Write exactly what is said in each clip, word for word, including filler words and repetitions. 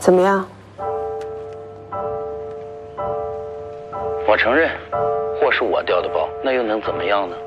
怎么样？ 我承认，货是我调的包，那又能怎么样呢？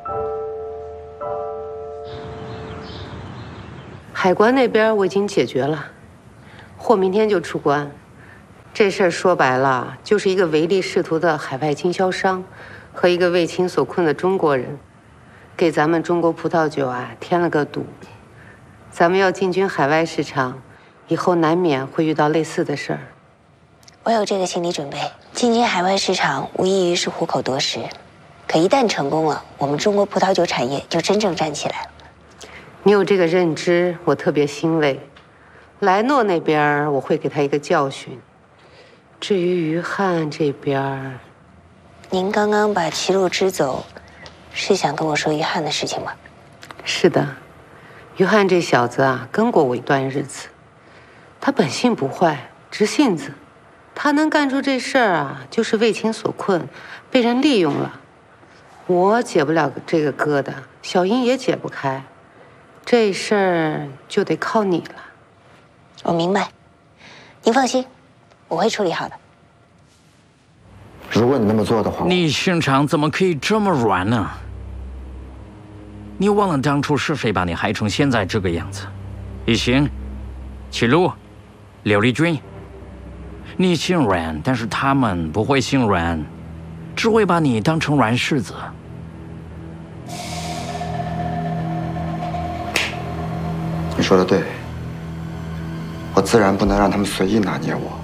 海关那边我已经解决了，货明天就出关。这事儿说白了，就是一个唯利是图的海外经销商和一个为情所困的中国人，给咱们中国葡萄酒啊添了个堵。咱们要进军海外市场，以后难免会遇到类似的事儿。 我有这个心理准备，进军海外市场无异于是虎口夺食，可一旦成功了，我们中国葡萄酒产业就真正站起来了。 你有这个认知，我特别欣慰。莱诺那边我会给他一个教训。至于于汉这边， 您刚刚把齐路支走，是想跟我说于汉的事情吗？ 是的，于汉这小子啊，跟过我一段日子。他本性不坏，直性子。他能干出这事儿啊，就是为情所困，被人利用了。我解不了这个疙瘩，小英也解不开。这事儿就得靠你了。 我明白，您放心，我会处理好的。 如果你那么做的话， 你心肠怎么可以这么软呢？你忘了当初是谁把你害成现在这个样子？一行、齐路、刘丽君，你心软，但是他们不会心软，只会把你当成软柿子。 你说的对，我自然不能让他们随意拿捏我。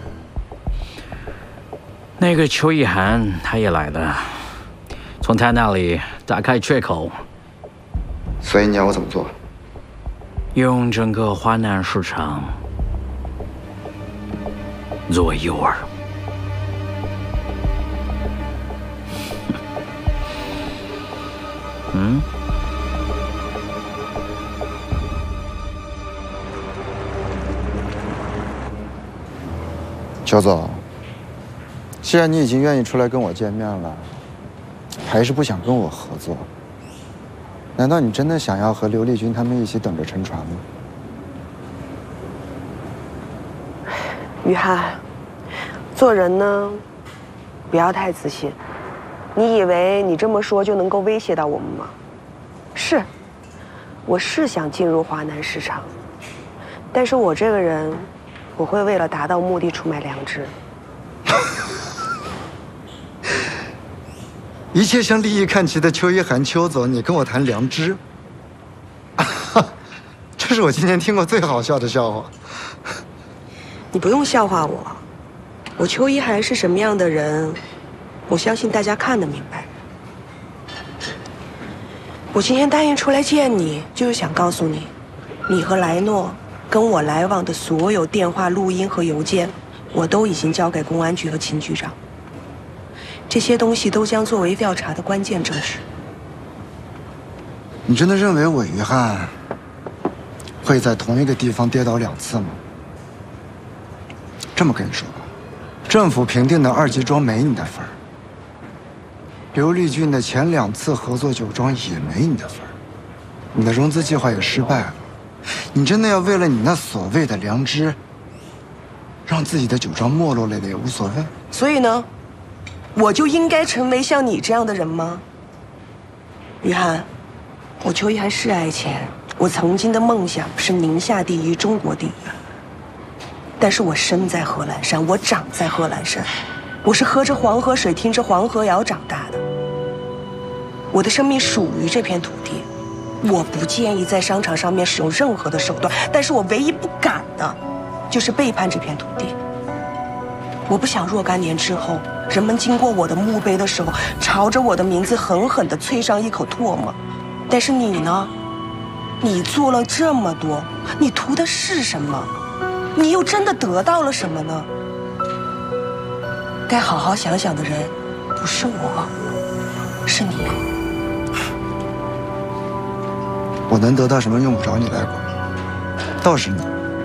那个邱一涵他也来了，从他那里打开缺口。 所以你要我怎么做？ 用整个华南市场作为诱饵。嗯？ 邱总，既然你已经愿意出来跟我见面了，还是不想跟我合作，难道你真的想要和刘丽君他们一起等着沉船吗？ 于汉，做人呢，不要太自信。你以为你这么说就能够威胁到我们吗？是，我是想进入华南市场，但是我这个人，我会为了达到目的出卖良知。 一切向利益看齐的邱一涵邱总，你跟我谈良知？这是我今天听过最好笑的笑话。 你不用笑话我，我邱一涵是什么样的人，我相信大家看得明白。我今天答应出来见你，就是想告诉你，你和莱诺跟我来往的所有电话、录音和邮件，我都已经交给公安局和秦局长。这些东西都将作为调查的关键证据。 你真的认为我于汉会在同一个地方跌倒两次吗？这么跟你说吧，政府评定的二级庄没你的份儿，刘丽君的前两次合作酒庄也没你的份儿，你的融资计划也失败了。你真的要为了你那所谓的良知，让自己的酒庄没落了也无所谓？ 所以呢，我就应该成为像你这样的人吗？于涵，我邱一涵是爱钱，我曾经的梦想是宁夏第一，中国第一。但是我生在贺兰山，我长在贺兰山，我是喝着黄河水，听着黄河谣长大的。我的生命属于这片土地，我不建议在商场上面使用任何的手段，但是我唯一不敢的，就是背叛这片土地。我不想若干年之后，人们经过我的墓碑的时候，朝着我的名字狠狠地啐上一口唾沫。但是你呢？你做了这么多，你图的是什么？你又真的得到了什么呢？该好好想想的人，不是我，是你。 我能得到什么用不着你来管，倒是你，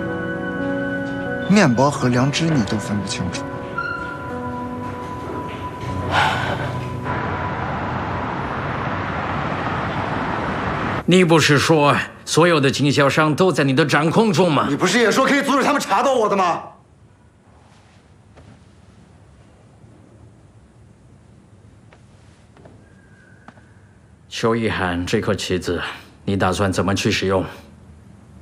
面包和良知你都分不清楚。 你不是说所有的经销商都在你的掌控中吗？ 你不是也说可以阻止他们查到我的吗？ 邱一涵这颗棋子，你打算怎么去使用？